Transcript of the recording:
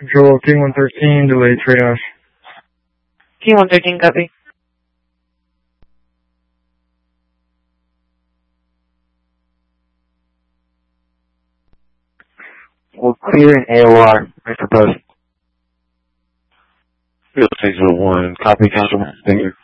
Control T-113, delayed triage. T-113, copy. We'll clear an AOR. Ready for post. Field 601, copy, Councilman. Thank you.